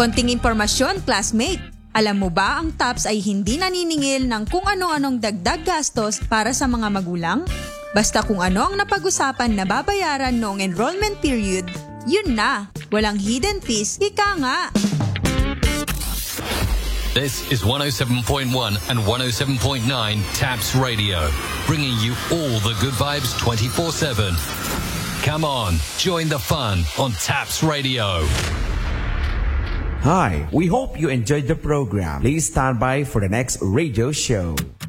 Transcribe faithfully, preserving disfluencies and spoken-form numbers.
Konting impormasyon, classmate. Alam mo ba ang TAPS ay hindi naniningil ng kung ano-anong dagdag gastos para sa mga magulang? Basta kung ano ang napag-usapan na babayaran noong enrollment period, yun na. Walang hidden fees, ika nga. This is one oh seven point one and one oh seven point nine TAPS Radio, bringing you all the good vibes twenty-four seven. Come on, join the fun on TAPS Radio. Hi, we hope you enjoyed the program. Please stand by for the next radio show.